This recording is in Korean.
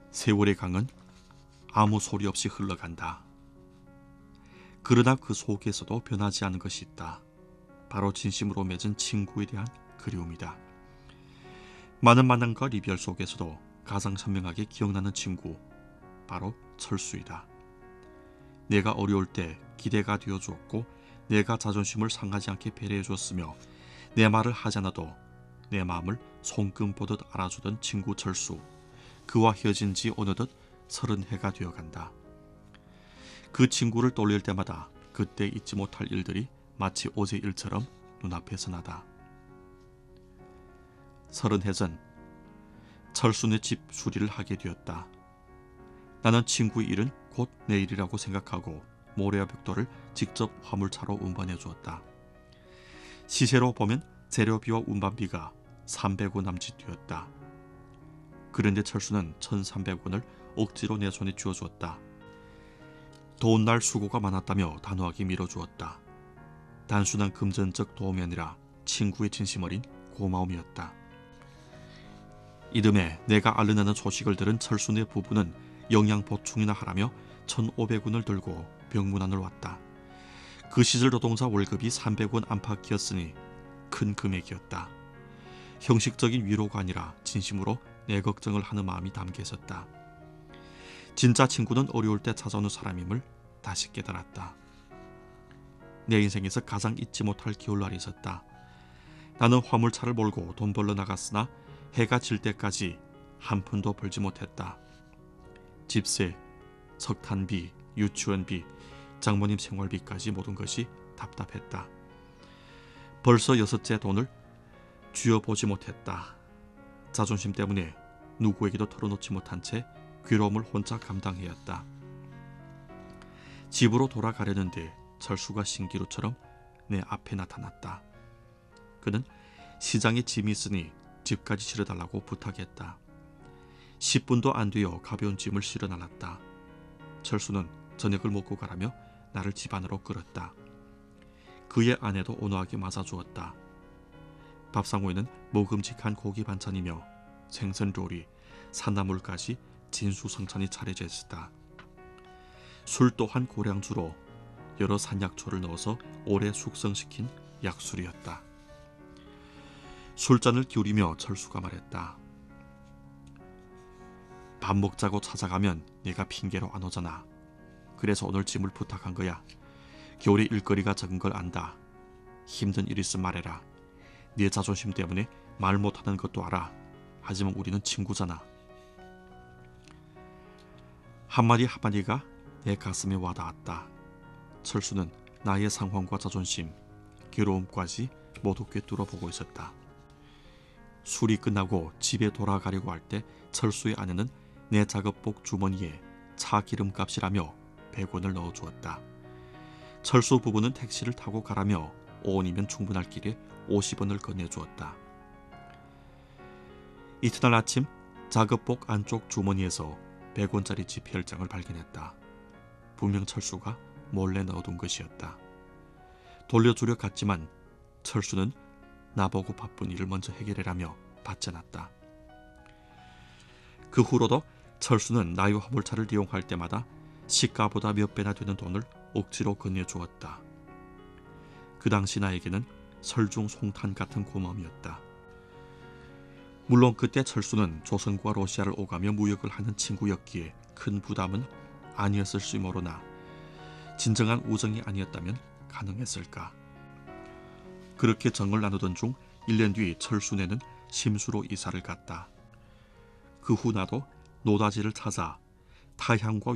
세월의 강은 아무 소리 없이 흘러간다. 그러나 그 속에서도 변하지 않은 것이 있다. 바로 진심으로 맺은 친구에 대한 그리움이다. 많은 만남과 이별 속에서도 가장 선명하게 기억나는 친구, 바로 철수이다. 내가 어려울 때 기대가 되어주었고 내가 자존심을 상하지 않게 배려해줬으며 내 말을 하지 않아도 내 마음을 손금 보듯 알아주던 친구 철수. 그와 헤어진 지 어느덧 30해가 되어간다. 그 친구를 떠올릴 때마다 그때 잊지 못할 일들이 마치 어제 일처럼 눈앞에서 나다. 30해 전 철수네 집 수리를 하게 되었다. 나는 친구의 일은 곧 내일이라고 생각하고 모래와 벽돌을 직접 화물차로 운반해 주었다. 시세로 보면 재료비와 운반비가 300원 남짓 되었다. 그런데 철수는 1,300원을 억지로 내 손에 쥐어주었다. 더운 날 수고가 많았다며 단호하게 밀어주었다. 단순한 금전적 도움이 아니라 친구의 진심 어린 고마움이었다. 이듬해 내가 알려나는 소식을 들은 철수네 부부는 영양 보충이나 하라며 1,500원을 들고 병문안을 왔다. 그 시절 노동자 월급이 300원 안팎이었으니 큰 금액이었다. 형식적인 위로가 아니라 진심으로 내 걱정을 하는 마음이 담겨 있었다. 진짜 친구는 어려울 때 찾아오는 사람임을 다시 깨달았다. 내 인생에서 가장 잊지 못할 겨울날이 있었다. 나는 화물차를 몰고 돈 벌러 나갔으나 해가 질 때까지 한 푼도 벌지 못했다. 집세, 석탄비, 유치원비, 장모님 생활비까지 모든 것이 답답했다. 벌써 6째 돈을 쥐어보지 못했다. 자존심 때문에 누구에게도 털어놓지 못한 채 괴로움을 혼자 감당해야 했다. 집으로 돌아가려는데 철수가 신기루처럼 내 앞에 나타났다. 그는 시장에 짐이 있으니 집까지 실어달라고 부탁했다. 10분도 안 되어 가벼운 짐을 실어 날랐다. 철수는 저녁을 먹고 가라며 나를 집 안으로 끌었다. 그의 아내도 온화하게 맞아주었다. 밥상에는 먹음직한 고기 반찬이며 생선 요리, 산나물까지 진수성찬이 차려져 있었다. 술 또한 고량주로 여러 산약초를 넣어서 오래 숙성시킨 약술이었다. 술잔을 기울이며 철수가 말했다. 밥 먹자고 찾아가면 네가 핑계로 안 오잖아. 그래서 오늘 짐을 부탁한 거야. 겨울에 일거리가 적은 걸 안다. 힘든 일 있으면 말해라. 네 자존심 때문에 말 못하는 것도 알아. 하지만 우리는 친구잖아. 한마디 한마디가 내 가슴에 와닿았다. 철수는 나의 상황과 자존심, 괴로움까지 모두 꿰뚫어 보고 있었다. 술이 끝나고 집에 돌아가려고 할 때 철수의 아내는 내 작업복 주머니에 차 기름값이라며 100원을 넣어주었다. 철수 부부는 택시를 타고 가라며 5원이면 충분할 길에 50원을 건네주었다. 이튿날 아침 작업복 안쪽 주머니에서 100원짜리 지폐열장을 발견했다. 분명 철수가 몰래 넣어둔 것이었다. 돌려주려 갔지만 철수는 나보고 바쁜 일을 먼저 해결해라며 받지 않았다. 그 후로도 철수는 나의 화물차를 이용할 때마다 시가보다 몇 배나 되는 돈을 억지로 건네주었다. 그 당시 나에게는 설중송탄 같은 고마움이었다. 물론 그때 철수는 조선과 러시아를 오가며 무역을 하는 친구였기에 큰 부담은 아니었을지 모르나 진정한 우정이 아니었다면 가능했을까. 그렇게 정을 나누던 중 1년 뒤 철수네는 심수로 이사를 갔다. 그 후 나도 노다지를 찾아 타향과